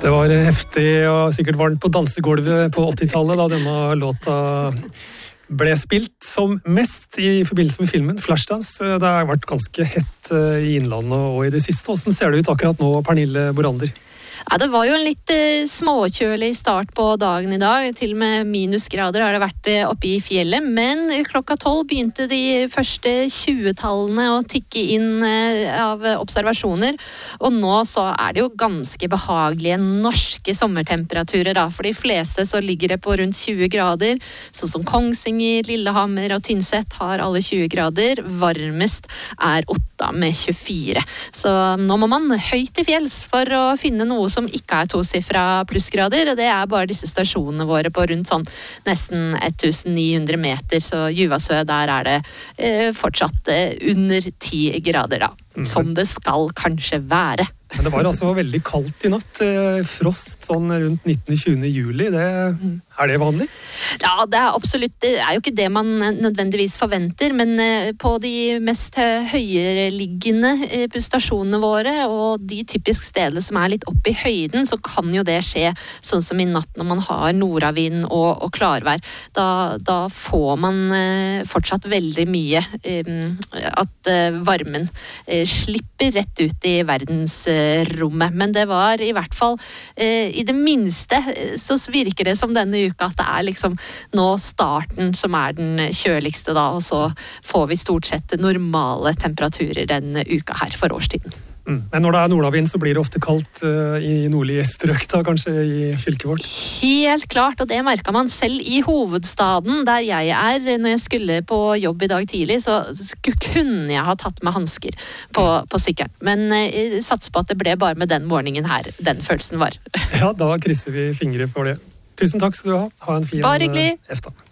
Det var heftig og sikkert varmt på dansegulvet på 80-tallet da denne låta ble spilt som mest i forbindelse med filmen Flashdance. Det har vært ganske hett i Innlandet og i det siste. Hvordan ser det ut akkurat nå, Pernille Borander? Ja, det var jo en litt småkjølig start på dagen i dag. Til og med minusgrader har det vært oppe i fjellet. Men klokka 12 begynte de første 20-tallene å tikke inn av observasjoner. Og nå så er det jo ganske behagelige norske sommertemperaturer da. For de fleste så ligger det på rundt 20 grader. Sånn som Kongsvinger, Lillehammer og Tynset har alle 20 grader. Varmest er Otta med 24. Så nå må man høyt i fjells for å finne noe som ikke er tosifra plussgrader, og det er bare disse stasjonene våre på rundt sånn nesten 1900 meter, så Juvasø der er det fortsatt under 10 grader da, som det skal kanskje være. Men det var altså veldig kaldt i natt, frost sånn rundt 19.-20. juli, er det vanlig? Ja, det er absolutt, det er jo ikke det man nødvendigvis forventer, men på de mest høyereliggende stasjonene våre, og de typisk stedene som er litt oppe i høyden, så kan jo det skje sånn som i natt når man har nordavind og klarvær. Da får man fortsatt veldig mye at varmen slipper rett ut i verdensrommet, men det var i hvert fall i det minste så virker det som denne uka at det er liksom nå starten som er den kjøligste da, og så får vi stort sett normale temperaturer denne uka her for årstiden. Men når det er nordavind så blir det ofte kaldt i nordlige strøk da, kanskje i fylket vårt? Helt klart, og det merket man selv i hovedstaden der jeg er. Når jeg skulle på jobb i dag tidlig, så kunne jeg ha tatt med handsker på sykkelen. Men sats på at det ble bare med den morgenen her, den følelsen var. Ja, da krysser vi fingre for det. Tusen takk skal du ha. Ha en fin Bare hyggelig. efta.